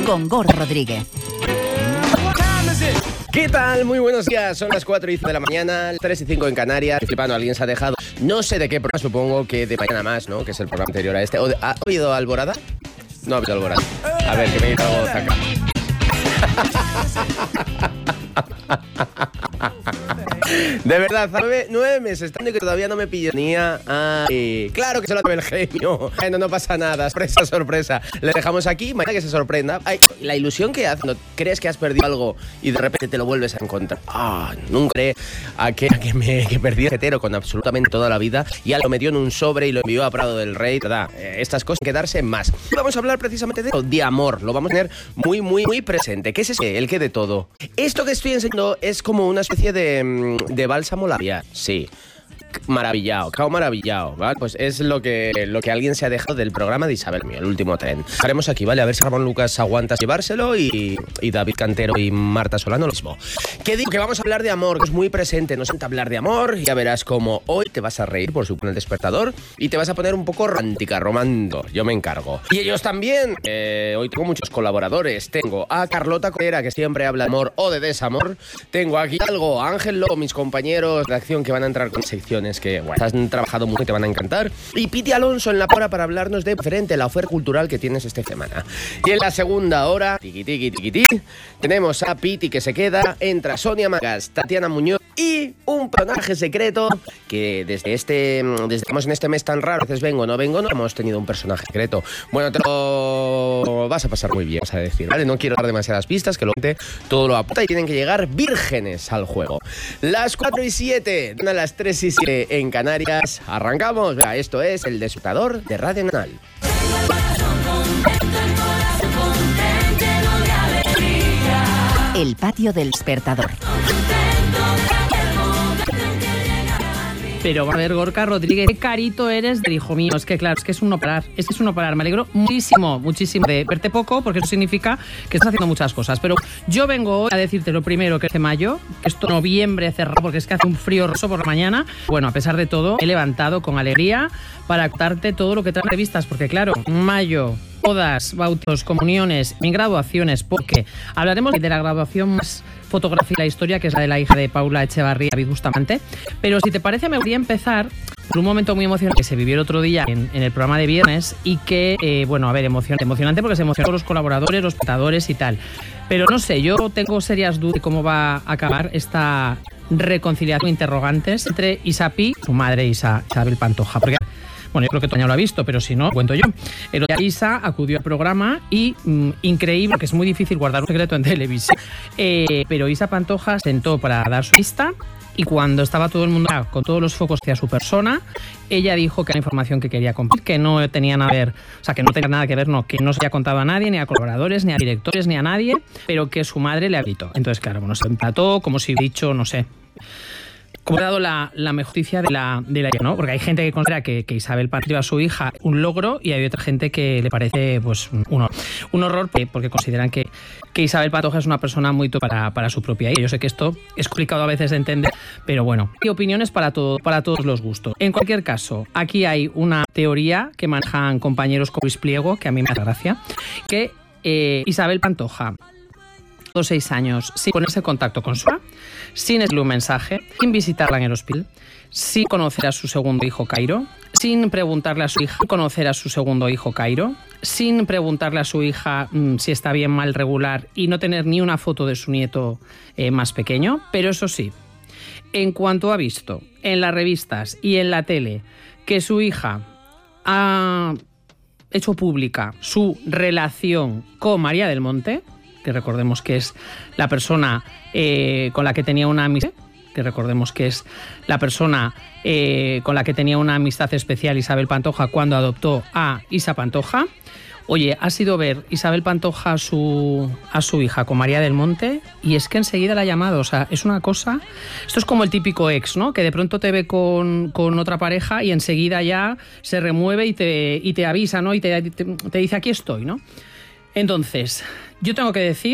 con Gorka Rodríguez. ¿Qué tal? Muy buenos días. Son las 4:05 de la mañana, 3:05 en Canarias. Flipando, alguien se ha dejado. No sé de qué programa, supongo que de Mañana Más, ¿no? Que es el programa anterior a este. ¿Ha oído Alborada? No ha oído Alborada. A ver, que me dice algo acá. De verdad, 9 meses estando y que todavía no me pillo ni claro que se lo sabe el genio. Bueno, no pasa nada, sorpresa, sorpresa. Le dejamos aquí, mañana que se sorprenda. Ay, la ilusión que hace cuando crees que has perdido algo y de repente te lo vuelves a encontrar. Nunca creí que perdí el jetero con absolutamente toda la vida y lo metió en un sobre y lo envió a Prado del Rey, ¿verdad? Estas cosas quedarse más. Vamos a hablar precisamente de amor. Lo vamos a tener muy, muy, muy presente. ¿Qué es ese? El qué de todo. Esto que estoy enseñando es como una especie de bálsamo labial, sí. Maravillado, ¿vale? Pues es lo que alguien se ha dejado del programa de Isabel Mío, el último tren. Haremos aquí, ¿vale? A ver si Ramón Lucas aguanta llevárselo y David Cantero y Marta Solano lo mismo. ¿Qué digo? Que vamos a hablar de amor, que es muy presente. Nos encanta hablar de amor. Ya verás cómo hoy te vas a reír, por supuesto, en el despertador y te vas a poner un poco romántico. Yo me encargo. Y ellos también. Hoy tengo muchos colaboradores. Tengo a Carlota Corera, que siempre habla de amor o de desamor. Tengo aquí a Ángel Lobo, mis compañeros de acción que van a entrar con secciones que han trabajado mucho y te van a encantar. Y Piti Alonso en la hora para hablarnos de diferente la oferta cultural que tienes esta semana. Y en la segunda hora, tiqui, tenemos a Piti que se queda, entra Sonia Magas, Tatiana Muñoz y un personaje secreto que desde estamos en este mes tan raro, a veces vengo, no hemos tenido un personaje secreto. Bueno, te lo vas a pasar muy bien, vas a decir, ¿vale? No quiero dar demasiadas pistas, que todo lo apunta y tienen que llegar vírgenes al juego. Las 4:07, a las 3:07 en Canarias, arrancamos. Venga, esto es El Despertador de Radio Nacional. El patio del despertador. Pero a ver, Gorka Rodríguez, qué carito eres del hijo mío. Es que claro, es que es un no parar. Me alegro muchísimo de verte poco, porque eso significa que estás haciendo muchas cosas. Pero yo vengo hoy a decirte lo primero, que es de mayo, que esto noviembre cerrado, porque es que hace un frío roso por la mañana. Bueno, a pesar de todo, he levantado con alegría para contarte todo lo que traen revistas, porque claro, mayo, bodas, bautos, comuniones y graduaciones, porque hablaremos de la graduación más fotográfica de la historia, que es la de la hija de Paula Echevarría, David Bustamante. Pero si te parece, me voy a empezar por un momento muy emocionante que se vivió el otro día en el programa de viernes y que, emocionante porque se emocionaron los colaboradores, los espectadores y tal. Pero no sé, yo tengo serias dudas de cómo va a acabar esta reconciliación interrogantes entre Isa-Pi, su madre Isabel Pantoja, porque bueno, yo creo que Toña lo ha visto, pero si no, cuento yo. El otro día Isa acudió al programa y, increíble, que es muy difícil guardar un secreto en televisión, pero Isa Pantoja sentó para dar su lista y cuando estaba todo el mundo con todos los focos hacia su persona, ella dijo que era información que quería compartir, que no tenía nada que ver, que no se había contado a nadie, ni a colaboradores, ni a directores, ni a nadie, pero que su madre le gritó. Entonces, claro, se empató, como si hubiera dicho, no sé, como ha dado la mejor noticia de la ¿no? Porque hay gente que considera que Isabel Pantoja a su hija un logro y hay otra gente que le parece pues un horror porque consideran que Isabel Pantoja es una persona muy para su propia hija. Yo sé que esto es complicado a veces de entender, pero bueno, hay opiniones para todos los gustos. En cualquier caso, aquí hay una teoría que manejan compañeros como Luis Pliego, que a mí me hace gracia, que Isabel Pantoja 6 años sin ponerse en contacto con su hija, sin escribirle un mensaje, sin visitarla en el hospital, sin conocer a su segundo hijo Cairo, sin preguntarle a su hija conocer a su segundo hijo Cairo, sin preguntarle a su hija si está bien, mal, regular y no tener ni una foto de su nieto más pequeño. Pero eso sí, en cuanto ha visto en las revistas y en la tele que su hija ha hecho pública su relación con María del Monte, que recordemos que es la persona con la que tenía una amistad, especial Isabel Pantoja cuando adoptó a Isa Pantoja. Oye, ha sido ver Isabel Pantoja a su hija con María del Monte y es que enseguida la ha llamado. O sea, es una cosa... Esto es como el típico ex, ¿no? Que de pronto te ve con otra pareja y enseguida ya se remueve y te avisa, ¿no? Y te dice, aquí estoy, ¿no? Entonces, yo tengo que decir